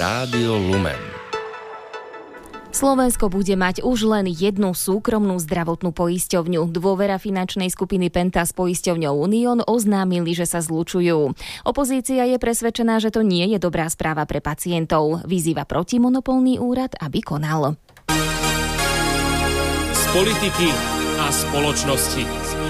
Rádio Lumen. Slovensko bude mať už len jednu súkromnú zdravotnú poisťovňu. Dôvera finančnej skupiny Penta s poisťovňou Unión oznámili, že sa zlučujú. Opozícia je presvedčená, že to nie je dobrá správa pre pacientov. Vyzýva protimonopolný úrad, aby konal. Z politiky a spoločnosti.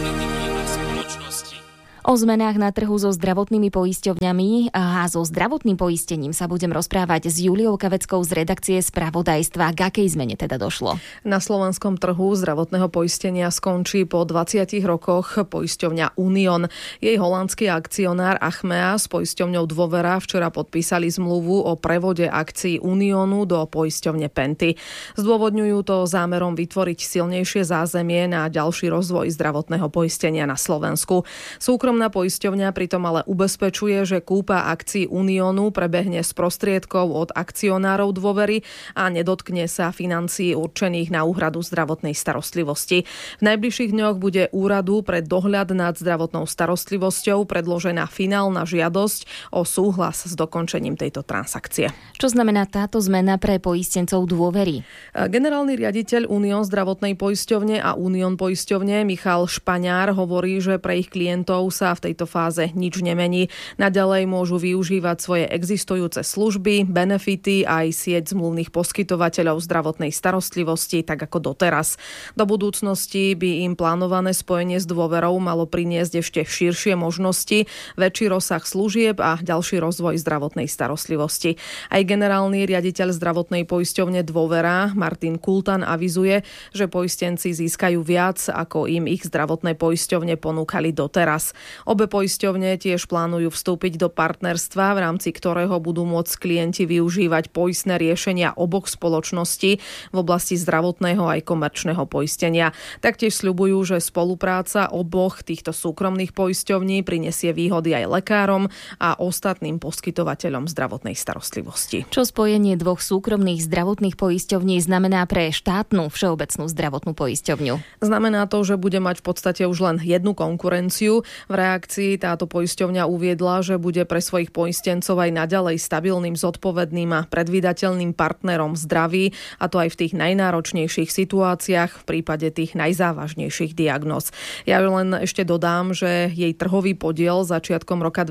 O zmenách na trhu so zdravotnými poisťovňami a so zdravotným poistením sa budem rozprávať s Juliou Kaveckou z redakcie Spravodajstva. K akej zmene teda došlo? Na slovenskom trhu zdravotného poistenia skončí po 20 rokoch poisťovňa Unión. Jej holandský akcionár Achmea s poisťovňou Dôvera včera podpísali zmluvu o prevode akcií Uniónu do poisťovne Penty. Zdôvodňujú to zámerom vytvoriť silnejšie zázemie na ďalší rozvoj zdravotného poistenia na Slovensku. Súkromná poisťovňa pritom ale ubezpečuje, že kúpa akcií Uniónu prebehne z prostriedkov od akcionárov Dôvery a nedotkne sa financií určených na úhradu zdravotnej starostlivosti. V najbližších dňoch bude úradu pre dohľad nad zdravotnou starostlivosťou predložená finálna žiadosť o súhlas s dokončením tejto transakcie. Čo znamená táto zmena pre poistencov Dôvery? Generálny riaditeľ Unión zdravotnej poisťovne a Unión poisťovne Michal Špaňár hovorí, že pre ich klientov sa v tejto fáze nič nemení. Naďalej môžu využívať svoje existujúce služby, benefity aj sieť zmluvných poskytovateľov zdravotnej starostlivosti, tak ako doteraz. Do budúcnosti by im plánované spojenie s Dôverou malo priniesť ešte širšie možnosti, väčší rozsah služieb a ďalší rozvoj zdravotnej starostlivosti. Aj generálny riaditeľ zdravotnej poisťovne Dôvera Martin Kultan avizuje, že poistenci získajú viac, ako im ich zdravotné poisťovne ponúkali doteraz. Obe poisťovne tiež plánujú vstúpiť do partnerstva, v rámci ktorého budú môcť klienti využívať poistné riešenia oboch spoločností v oblasti zdravotného aj komerčného poistenia. Taktiež sľubujú, že spolupráca oboch týchto súkromných poisťovní prinesie výhody aj lekárom a ostatným poskytovateľom zdravotnej starostlivosti. Čo spojenie dvoch súkromných zdravotných poisťovní znamená pre štátnu všeobecnú zdravotnú poisťovňu? Znamená to, že bude mať v podstate už len jednu konkurenciu. V reakcii táto poisťovňa uviedla, že bude pre svojich poistencov aj naďalej stabilným, zodpovedným a predvídateľným partnerom v zdraví, a to aj v tých najnáročnejších situáciách, v prípade tých najzávažnejších diagnóz. Ja len ešte dodám, že jej trhový podiel začiatkom roka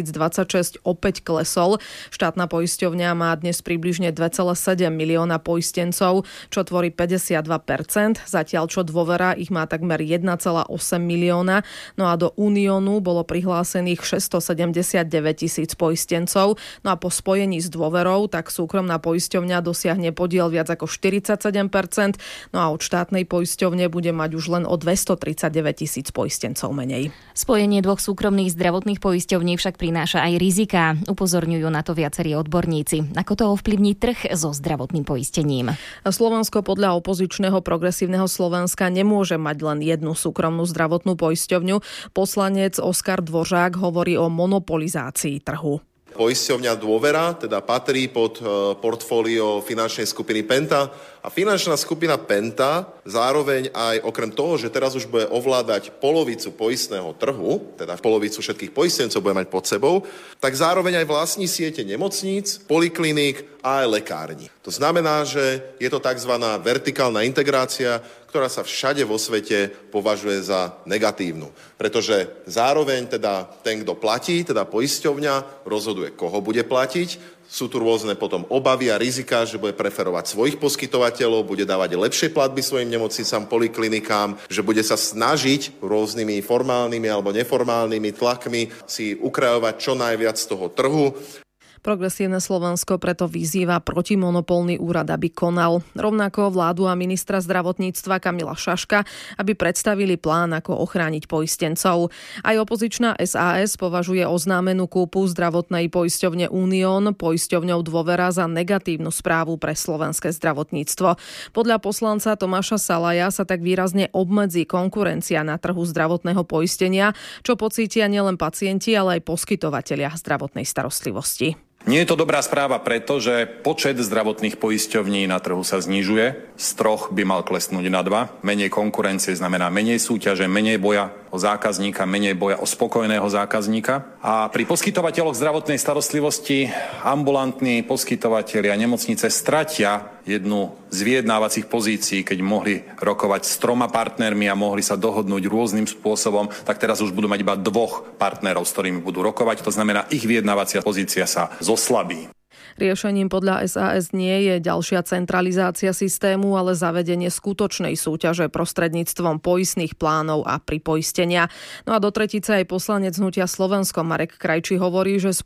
2026 opäť klesol. Štátna poisťovňa má dnes približne 2,7 milióna poistencov, čo tvorí 52%, zatiaľ čo Dôvera ich má takmer 1,8 milióna, no a do Uniónu bolo prihlásených 679 000 poistencov. No a po spojení s Dôverou tak súkromná poisťovňa dosiahne podiel viac ako 47%, no a od štátnej poisťovne bude mať už len o 239 000 poistencov menej. Spojenie dvoch súkromných zdravotných poisťovní však prináša aj riziká. Upozorňujú na to viacerí odborníci. Ako to ovplyvní trh so zdravotným poistením? Slovensko podľa opozičného Progresívneho Slovenska nemôže mať len jednu súkromnú zdravotnú poisťovňu. Poslanec Oskar Dvořák hovorí o monopolizácii trhu. Poisťovňa Dôvera teda patrí pod portfólio finančnej skupiny Penta a finančná skupina Penta zároveň aj okrem toho, že teraz už bude ovládať polovicu poistného trhu, teda polovicu všetkých poistencov bude mať pod sebou, tak zároveň aj vlastní siete nemocníc, polikliník a aj lekární. To znamená, že je to tzv. Vertikálna integrácia, ktorá sa všade vo svete považuje za negatívnu. Pretože zároveň teda ten, kto platí, teda poisťovňa, rozhoduje, koho bude platiť. Sú tu rôzne potom obavy a rizika, že bude preferovať svojich poskytovateľov, bude dávať lepšie platby svojim nemocnicám, poliklinikám, že bude sa snažiť rôznymi formálnymi alebo neformálnymi tlakmi si ukrajovať čo najviac z toho trhu. Progresívne Slovensko preto vyzýva protimonopolný úrad, aby konal. Rovnako vládu a ministra zdravotníctva Kamila Šaška, aby predstavili plán, ako ochrániť poistencov. Aj opozičná SAS považuje oznámenú kúpu zdravotnej poisťovne Unión poisťovňou Dôvera za negatívnu správu pre slovenské zdravotníctvo. Podľa poslanca Tomáša Salaja sa tak výrazne obmedzí konkurencia na trhu zdravotného poistenia, čo pocítia nielen pacienti, ale aj poskytovatelia zdravotnej starostlivosti. Nie je to dobrá správa, pretože počet zdravotných poisťovní na trhu sa znižuje. Z 3 by mal klesnúť na 2. Menej konkurencie znamená menej súťaže, menej boja o zákazníka, menej boja o spokojného zákazníka. A pri poskytovateľoch zdravotnej starostlivosti ambulantní poskytovatelia nemocnice stratia jednu z vyjednávacích pozícií, keď mohli rokovať s 3 partnermi a mohli sa dohodnúť rôznym spôsobom, tak teraz už budú mať iba 2 partnerov, s ktorými budú rokovať. To znamená, ich vyjednávacia pozícia sa zoslabí. Riešením podľa SAS nie je ďalšia centralizácia systému, ale zavedenie skutočnej súťaže prostredníctvom poistných plánov a pripoistenia. No a do tretice aj poslanec Hnutia Slovensko Marek Krajčí hovorí, že s